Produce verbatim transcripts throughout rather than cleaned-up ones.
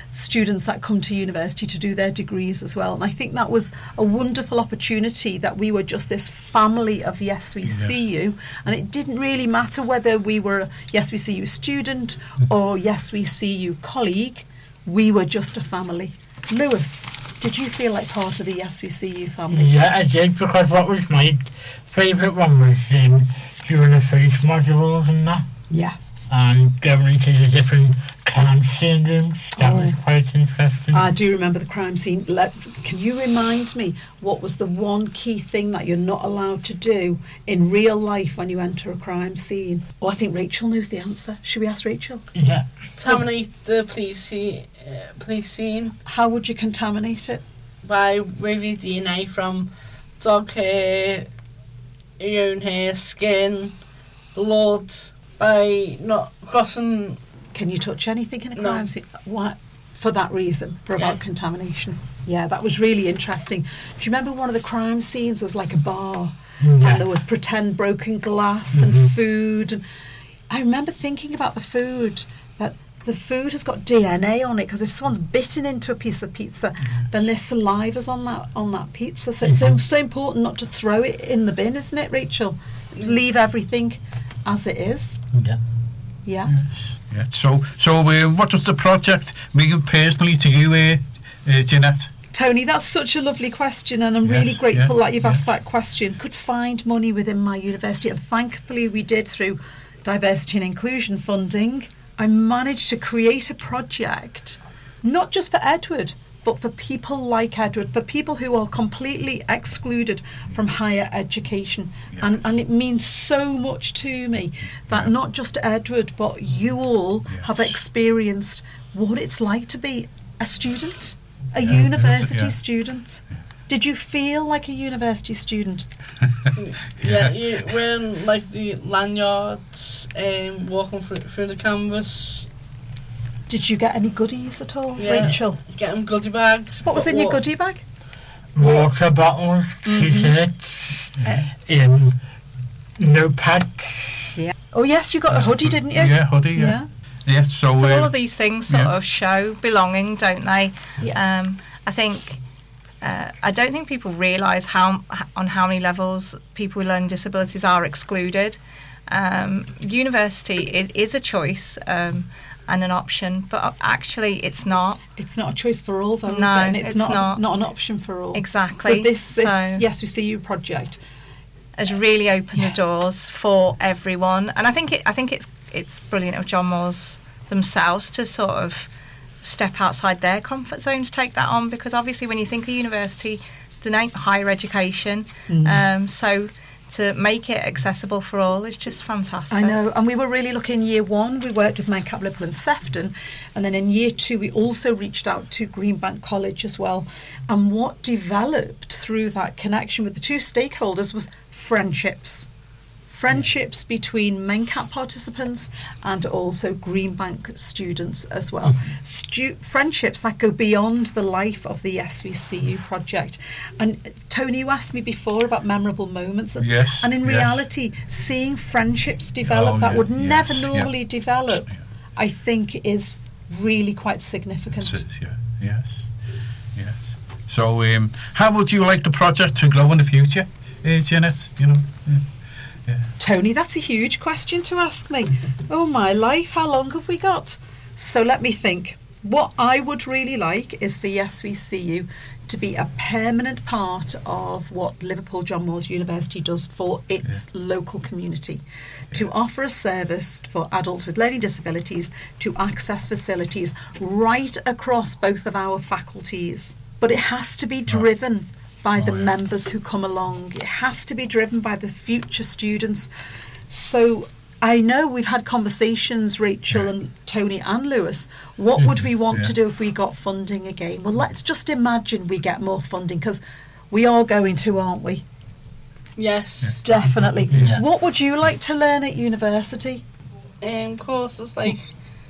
students that come to university to do their degrees as well. And I think that was a wonderful opportunity, that we were just this family of Yes We Yes. See You, and it didn't really matter whether we were a Yes We See You student or Yes We See You colleague. We were just a family. Lewis, did you feel like part of the Yes We See You family? Yeah, I did, because what was my favourite one was um, during the face modules and that, Yeah. and going into the different crime scene rooms. That was Oh. quite interesting. I do remember the crime scene. Let, can you remind me what was the one key thing that you're not allowed to do in real life when you enter a crime scene? Oh, I think Rachel knows the answer. Should we ask Rachel? Yeah. Contaminate the police scene, uh, police scene How would you contaminate it? by removing D N A from dog hair, your own hair, skin, blood, by not crossing. Can you touch anything in a No. crime scene? Why? For that reason, for about Yeah. contamination. Yeah, that was really interesting. Do you remember one of the crime scenes was like a bar, Yeah. and there was pretend broken glass Mhm. and food? And I remember thinking about the food, that the food has got D N A on it, because if someone's bitten into a piece of pizza, then their saliva's on that on that pizza. So it's so, Mhm. so important not to throw it in the bin, isn't it, Rachel? Leave everything as it is. Yeah. Yeah. Yeah. So, so uh, what was the project mean personally to you, uh, uh, Jeanette? Tony, that's such a lovely question, and I'm Yes, really grateful yeah, that you've yes. asked that question. Could find money within my university, and thankfully we did through diversity and inclusion funding. I managed to create a project, not just for Edward, but for people like Edward, for people who are completely excluded from higher education. Yeah. And, and it means so much to me that Yeah. not just Edward, but you all Yes. have experienced what it's like to be a student, a Yeah, university yeah. student. Did you feel like a university student? Yeah, you wearing like the lanyards and walking through, through the canvas. Did you get any goodies at all, Yeah. Rachel? Getting goodie bags. What was in your goodie bag? Water bottles, Mhm. t-shirts, um, notepads. Yeah. Oh yes, you got a hoodie, didn't you? Yeah, hoodie. Yeah. Yeah. So, So uh, all of these things sort yeah. of show belonging, don't they? Yeah. Um, I think uh, I don't think people realise how on how many levels people with learning disabilities are excluded. Um, university is, is a choice um, and an option, but actually it's not. It's not a choice for all, though. No, is it? And it's, it's not not. not an option for all. Exactly. So this this So- Yes We See You project. Has really opened Yeah. the doors for everyone, and I think it. I think it's it's brilliant of John Moores themselves to sort of step outside their comfort zone to take that on, because obviously when you think of university, the name higher education, Mm. um, so to make it accessible for all is just fantastic. I know, and we were really lucky in year one. We worked with Mancap, Liverpool and Sefton, and then in year two we also reached out to Greenbank College as well. And what developed through that connection with the two stakeholders was friendships. Friendships between Mancap participants and also Greenbank students as well. Stu- friendships that go beyond the life of the S V C U project. And Tony, you asked me before about memorable moments. And, Yes, and in yes. reality, seeing friendships develop Oh, that yeah, would yes, never yeah. normally develop, Yeah. I think is really quite significant. It is, yeah. Yes. Yes. So, um, how would you like the project to grow in the future, uh, Jeanette? You know. Yeah. Yeah. Tony, that's a huge question to ask me. Oh my life, how long have we got? So let me think. What I would really like is for Yes We See You to be a permanent part of what Liverpool John Moores University does for its local community, to Yeah. offer a service for adults with learning disabilities to access facilities right across both of our faculties. But it has to be driven by the Oh, yeah. members who come along. It has to be driven by the future students. So I know we've had conversations, Rachel Yeah. and Tony and Lewis. What would we want Yeah. to do if we got funding again? Well, let's just imagine we get more funding, because we are going to, aren't we? Yes. Definitely. Yeah. What would you like to learn at university? Um, courses like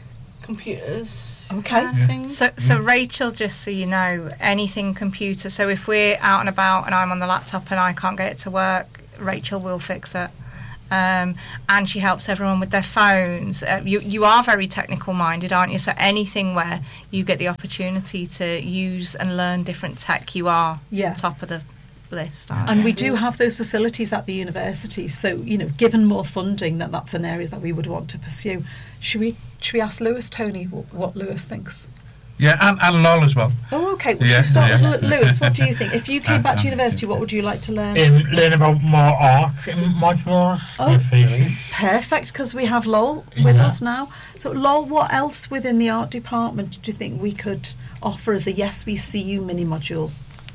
computers. Okay. Kind of Yeah. things. So, so Rachel, just so you know, anything computer. So if we're out and about and I'm on the laptop and I can't get it to work, Rachel will fix it. Um, and she helps everyone with their phones. Uh, you you are very technical minded, aren't you? So anything where you get the opportunity to use and learn different tech, you are Yeah. top of the list. Aren't And you? we do have those facilities at the university, so you know, given more funding, that that's an area that we would want to pursue. Should we should we ask Lewis, Tony, what, what Lewis thinks? Yeah, and, and Lol as well. Oh, okay. Well, Yeah, should we start yeah. with Lu- Lewis? What do you think? If you came back to Um, university, what would you like to learn? Um, learn about more art modules. Oh, with brilliant. faces. Perfect, because we have Lol with Yeah. us now. So, Lol, what else within the art department do you think we could offer as a Yes We See You mini module?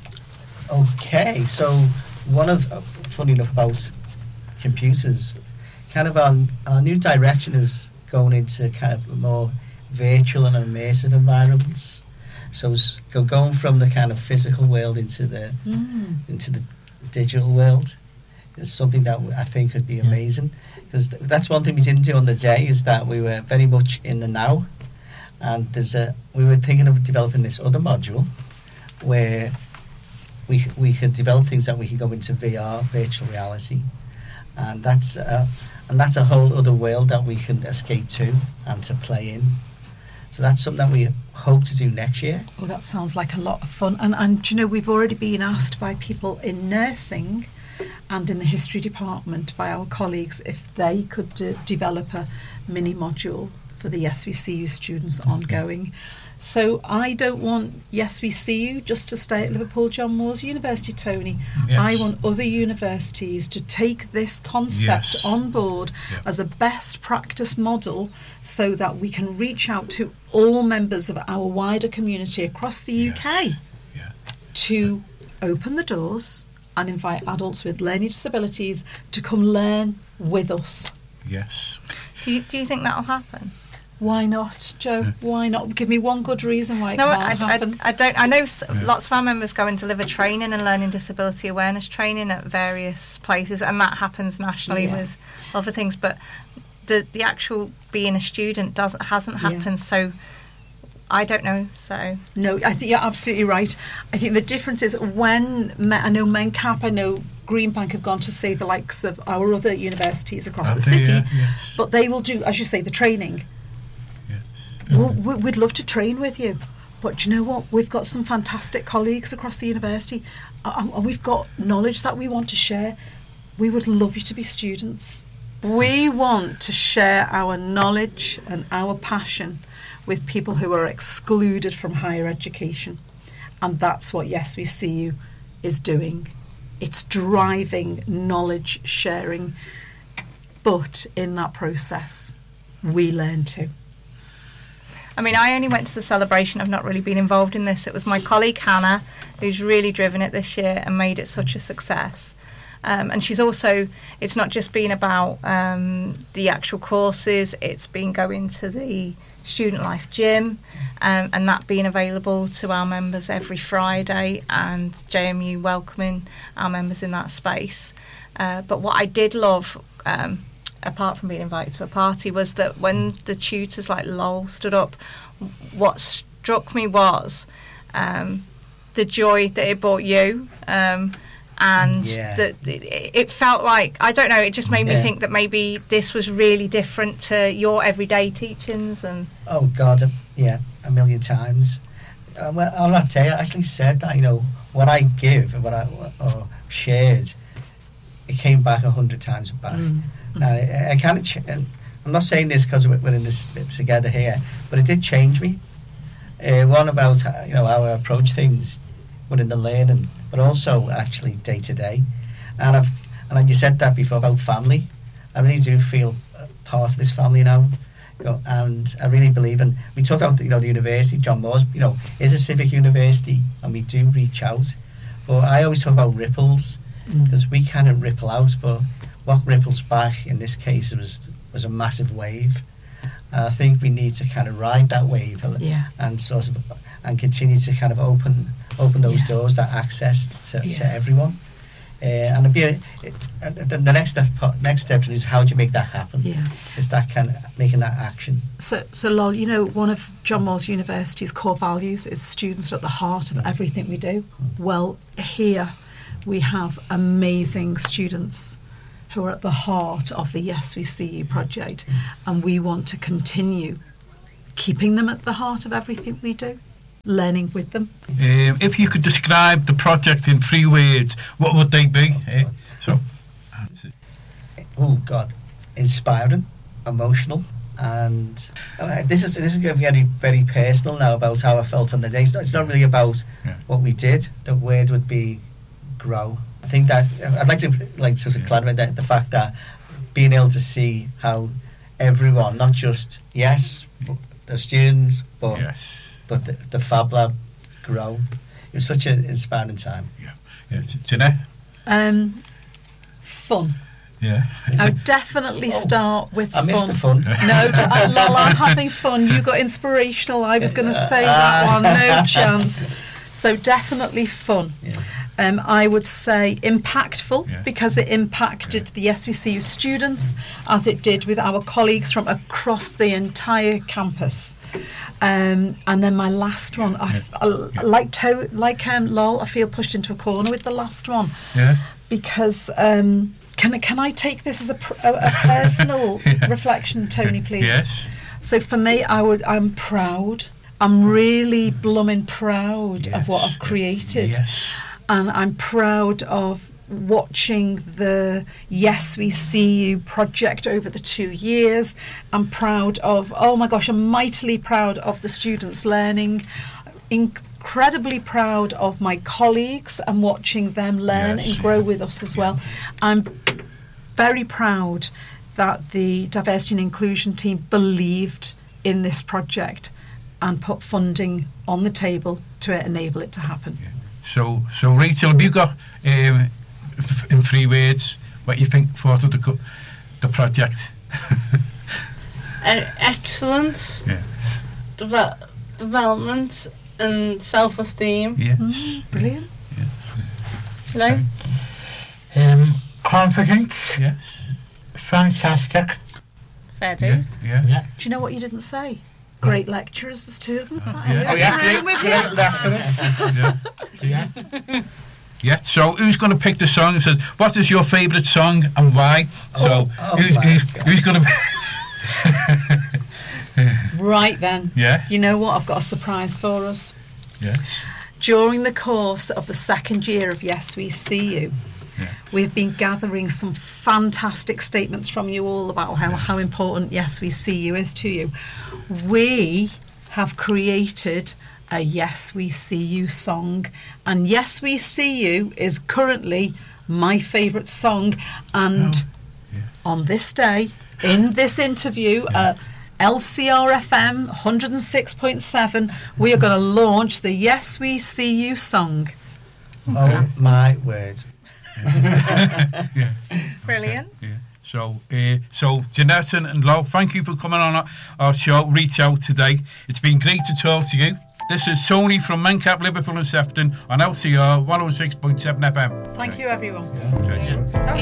Okay, so one of, uh, funny enough about computers, kind of our, our new direction is going into kind of more virtual and immersive environments. So it's go, going from the kind of physical world into the Mm. into the digital world is something that I think could be amazing, because th- that's one thing we didn't do on the day, is that we were very much in the now, and there's a we were thinking of developing this other module where we c- we could develop things that we could go into V R, virtual reality, and that's uh, and that's a whole other world that we can escape to and to play in. So that's something that we hope to do next year. Oh, that sounds like a lot of fun. And, and do you know, we've already been asked by people in nursing and in the history department by our colleagues if they could de- develop a mini module for the Yes We See You students ongoing. So I don't want Yes We See You just to stay at Liverpool John Moores University, Tony. Yes. I want other universities to take this concept Yes. on board Yeah. as a best practice model, so that we can reach out to all members of our wider community across the U K Yes. Yeah. to open the doors and invite adults with learning disabilities to come learn with us. Yes. Do you, do you think that'll happen? Why not, Joe? Why not? Give me one good reason why it No, can't I, happen. I, I don't. I know s Yeah. lots of our members go and deliver training and learning disability awareness training at various places, and that happens nationally Yeah. with other things. But the the actual being a student doesn't hasn't Yeah. happened. So I don't know. So No, I think you're absolutely right. I think the difference is when Me- I know Mencap, I know Greenbank have gone to see the likes of our other universities across the Have they, city, yeah? Yes. but they will do, as you say, the training. Yes. Well, we- we'd love to train with you, but do you know what? We've got some fantastic colleagues across the university, and and we've got knowledge that we want to share. We would love you to be students. We want to share our knowledge and our passion with people who are excluded from higher education, and that's what Yes We See You is doing. It's driving knowledge sharing, but in that process, we learn too. I mean, I only went to the celebration. I've not really been involved in this. It was my colleague Hannah who's really driven it this year and made it such a success. Um, and she's also, it's not just been about um, the actual courses, it's been going to the Student Life Gym, um, and that being available to our members every Friday, and J M U welcoming our members in that space. Uh, but what I did love, um, apart from being invited to a party, was that when the tutors like Lowell stood up, what struck me was um, the joy that it brought you, um, and Yeah. that it, it felt like, I don't know, it just made me Yeah. think that maybe this was really different to your everyday teachings. And Oh God, uh, yeah, a million times. Uh, well, on that day, I actually said that, you know, what I give and what I or shared, it came back a hundred times back. Mm. And I, I kind of, ch- and I'm not saying this because we're in this together here, but it did change me. Uh, one about how, you know, how I approach things within the learning, but also actually day to day. And I've and you said that before about family. I really do feel a part of this family now. You know, and I really believe in. We talk about, you know, the university. John Moores, you know, is a civic university, and we do reach out. But I always talk about ripples, because we kind of ripple out, but what ripples back in this case was was a massive wave. And I think we need to kind of ride that wave, Yeah. and sort of and continue to kind of open open those Yeah. doors, that access to, to Yeah. everyone. Uh, and it'd be a, it, and the, the next step next step is how do you make that happen? Yeah. Is that kind of making that action? So, so Lol, you know, one of John Moores University's core values is students are at the heart of everything we do. Well, here we have amazing students who are at the heart of the Yes We See You project, and we want to continue keeping them at the heart of everything we do, learning with them. Um, if you could describe the project in three words, what would they be? Eh? So, Oh God, inspiring, emotional, and uh, this is this is going to be very very personal now about how I felt on the day. It's not, it's not really about Yeah. what we did. The word would be grow. I think that I'd like to like sort of Yeah. clarify that the fact that being able to see how everyone, not just yes, the students, but yes. but the, the Fab Lab grow. It was such an inspiring time. Yeah. Jeanette? Um, fun. Yeah. I would definitely Oh, start with I fun. missed the fun. No, t- uh, Lol, I'm having fun. You got inspirational. I was going to say that one. No chance. So definitely fun. Yeah. Um, I would say impactful, Yeah. because it impacted Yeah. the S V C U students as it did with our colleagues from across the entire campus. Um, and then my last one, I, f- I l- Yeah. like to, like um, Lol, I feel pushed into a corner with the last one, Yeah. because um, can can I take this as a, pr- a, a personal Yeah. reflection, Tony, please? Yes. So for me, I would, I'm proud. I'm really blooming proud of what Yes. I've created. Yes. And I'm proud of watching the Yes We See You project over the two years. I'm proud of, oh my gosh, I'm mightily proud of the students learning. Incredibly proud of my colleagues and watching them learn Yes, and grow yeah. with us as Yeah. well. I'm very proud that the diversity and inclusion team believed in this project and put funding on the table to enable it to happen. So, so Rachel, have you got um, f- in three words what you think for the co- the project? E- excellence, Yeah. deve- development, and self-esteem. Yes. Mm, brilliant. Yes. Hello? Um, confident, Yes. fantastic. Fair Yeah. dues. Yeah. Yeah. Do you know what you didn't say? Great lecturers, there's two of them. sat Yeah. here. Oh, yeah, Agreeing great- with great you. lecturers. Yeah. Yeah. Yeah. So, who's going to pick the song? It says, what is your favourite song and why? So, Oh, oh who's, my who's, God. who's going to? Right then. Yeah. You know what? I've got a surprise for us. Yes. During the course of the second year of Yes We See You, Yeah. we've been gathering some fantastic statements from you all about how, how important Yes We See You is to you. We have created a Yes We See You song, and Yes We See You is currently my favourite song, and Oh, yeah. on this day, in this interview, Yeah. uh, L C R F M one oh six point seven, we are going to launch the Yes We See You song. Oh my word. Yeah. Brilliant. Yeah. So, uh, so Jeanette and Lo, thank you for coming on our, our show, Reach Out today. It's been great to talk to you. This is Tony from Mencap, Liverpool and Sefton on L C R one oh six point seven F M. Thank you, everyone. Okay. That was